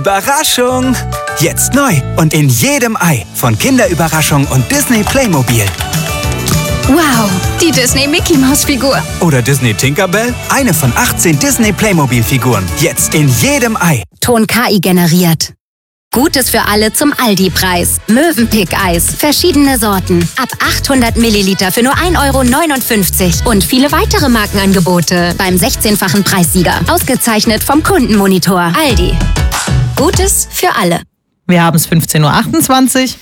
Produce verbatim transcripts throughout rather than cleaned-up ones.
Überraschung! Jetzt neu und in jedem Ei von Kinderüberraschung und Disney Playmobil. Wow, die Disney Mickey Maus Figur. Oder Disney Tinkerbell? Eine von achtzehn Disney Playmobil Figuren. Jetzt in jedem Ei. Ton K I generiert. Gutes für alle zum Aldi-Preis. Mövenpick-Eis. Verschiedene Sorten. Ab achthundert Milliliter für nur ein Euro neunundfünfzig. Und viele weitere Markenangebote beim sechzehnfachen Preissieger. Ausgezeichnet vom Kundenmonitor. Aldi. Gutes für alle. Wir haben es fünfzehn Uhr achtundzwanzig.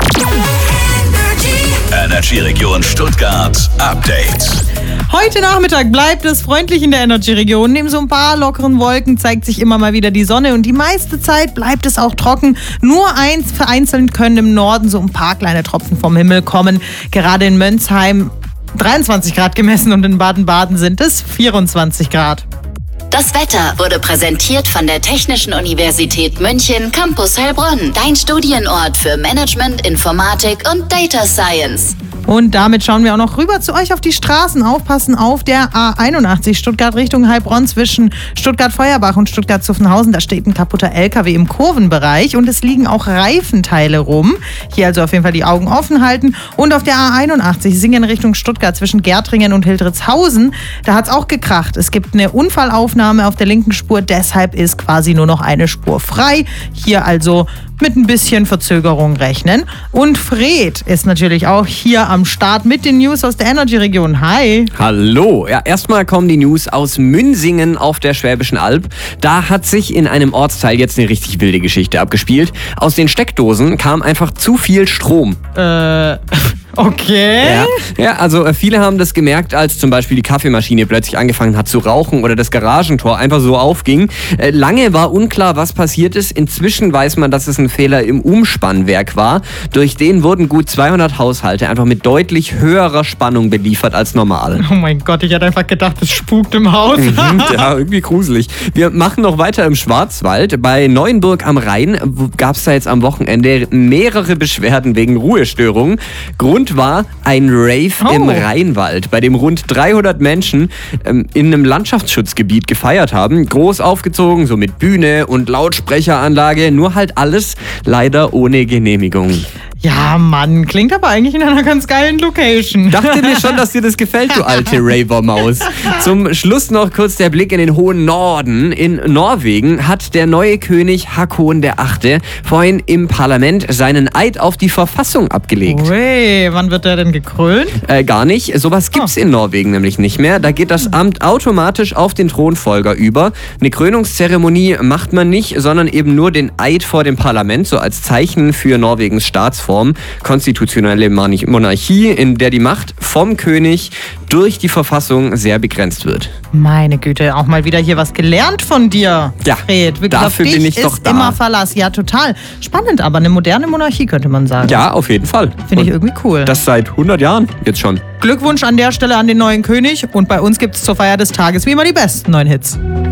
Energy Region Stuttgart Update. Heute Nachmittag bleibt es freundlich in der Energy-Region. Neben so ein paar lockeren Wolken zeigt sich immer mal wieder die Sonne und die meiste Zeit bleibt es auch trocken. Nur eins vereinzelt können im Norden so ein paar kleine Tropfen vom Himmel kommen. Gerade in Mönsheim dreiundzwanzig Grad gemessen und in Baden-Baden sind es vierundzwanzig Grad. Das Wetter wurde präsentiert von der Technischen Universität München Campus Heilbronn. Dein Studienort für Management, Informatik und Data Science. Und damit schauen wir auch noch rüber zu euch auf die Straßen. Aufpassen auf der A einundachtzig Stuttgart Richtung Heilbronn zwischen Stuttgart-Feuerbach und Stuttgart-Zuffenhausen. Da steht ein kaputter L K W im Kurvenbereich und es liegen auch Reifenteile rum. Hier also auf jeden Fall die Augen offen halten. Und auf der A einundachtzig Singen Richtung Stuttgart zwischen Gärtringen und Hildritzhausen. Da hat es auch gekracht. Es gibt eine Unfallaufnahme auf der linken Spur. Deshalb ist quasi nur noch eine Spur frei. Hier also mit ein bisschen Verzögerung rechnen. Und Fred ist natürlich auch hier am Start mit den News aus der Energy-Region. Hi. Hallo. Ja, erstmal kommen die News aus Münsingen auf der Schwäbischen Alb. Da hat sich in einem Ortsteil jetzt eine richtig wilde Geschichte abgespielt. Aus den Steckdosen kam einfach zu viel Strom. Äh... Okay. Ja, ja, also viele haben das gemerkt, als zum Beispiel die Kaffeemaschine plötzlich angefangen hat zu rauchen oder das Garagentor einfach so aufging. Äh, lange war unklar, was passiert ist. Inzwischen weiß man, dass es ein Fehler im Umspannwerk war. Durch den wurden gut zweihundert Haushalte einfach mit deutlich höherer Spannung beliefert als normal. Oh mein Gott, ich hätte einfach gedacht, es spukt im Haus. Mhm, ja, irgendwie gruselig. Wir machen noch weiter im Schwarzwald. Bei Neuenburg am Rhein gab es da jetzt am Wochenende mehrere Beschwerden wegen Ruhestörungen. Grund war ein Rave oh. im Rheinwald, bei dem rund dreihundert Menschen ähm, in einem Landschaftsschutzgebiet gefeiert haben. Groß aufgezogen, so mit Bühne und Lautsprecheranlage, nur halt alles leider ohne Genehmigung. Ja, Mann, klingt aber eigentlich in einer ganz geilen Location. Dachte mir schon, dass dir das gefällt, du alte Raver-Maus. Zum Schluss noch kurz der Blick in den hohen Norden. In Norwegen hat der neue König Haakon der Achte vorhin im Parlament seinen Eid auf die Verfassung abgelegt. Ui, wann wird der denn gekrönt? Äh, gar nicht. Sowas gibt's oh. in Norwegen nämlich nicht mehr. Da geht das Amt automatisch auf den Thronfolger über. Eine Krönungszeremonie macht man nicht, sondern eben nur den Eid vor dem Parlament, so als Zeichen für Norwegens Staatsform. Konstitutionelle Monarchie, in der die Macht vom König durch die Verfassung sehr begrenzt wird. Meine Güte, auch mal wieder hier was gelernt von dir, ja, Fred. Wirklich, dafür auf dich bin ich ist doch da. Immer Verlass. Ja, total. Spannend, aber eine moderne Monarchie könnte man sagen. Ja, auf jeden Fall. Finde ich irgendwie cool. Das seit hundert Jahren jetzt schon. Glückwunsch an der Stelle an den neuen König und bei uns gibt es zur Feier des Tages wie immer die besten neuen Hits.